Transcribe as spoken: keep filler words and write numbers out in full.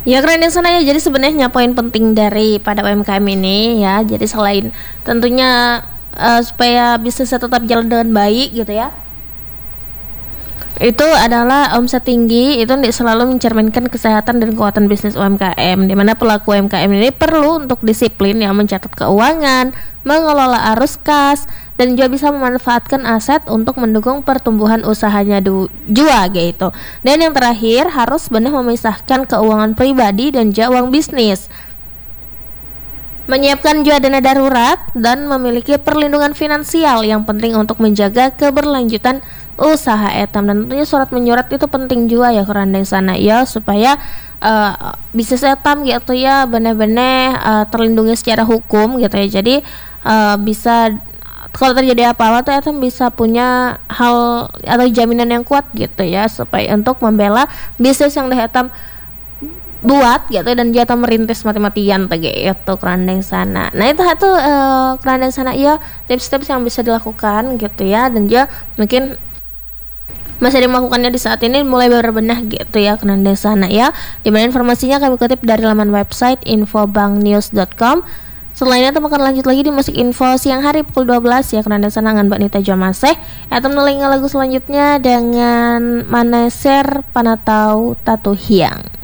Ya keren yang sana ya. Jadi sebenarnya poin penting dari pada U M K M ini ya. Jadi selain tentunya uh, supaya bisnisnya tetap jalan dengan baik gitu ya, itu adalah omset tinggi itu selalu mencerminkan kesehatan dan kekuatan bisnis U M K M, di mana pelaku U M K M ini perlu untuk disiplin yang mencatat keuangan, mengelola arus kas, dan juga bisa memanfaatkan aset untuk mendukung pertumbuhan usahanya du- juga gitu. Dan yang terakhir harus benar memisahkan keuangan pribadi dan juga uang bisnis, menyiapkan juga dana darurat, dan memiliki perlindungan finansial yang penting untuk menjaga keberlanjutan usaha etam. Dan tentunya surat menyurat itu penting juga ya keranda yang sana ya, supaya uh, bisnis etam gitu ya benar-benar uh, terlindungi secara hukum gitu ya. Jadi uh, bisa kalau terjadi apa-apa tuh etam bisa punya hal atau jaminan yang kuat gitu ya, supaya untuk membela bisnis yang dah etam buat gitu dan jatuh merintis mati-matian tege itu kerandang sana. Nah itu itu uh, kerandang sana ya tips-tips yang bisa dilakukan gitu ya, dan juga mungkin masih ada melakukannya di saat ini mulai berbenah gitu ya kerandang sana ya. Dimana informasinya kami kutip dari laman website infobanknews dot com. Selainnya itu akan lanjut lagi di musik info siang hari pukul dua belas ya kerandang sana dengan Mbak Nita Jamaseh. Atau menelinga lagu selanjutnya dengan Maneser Panatau Tatu Hiang.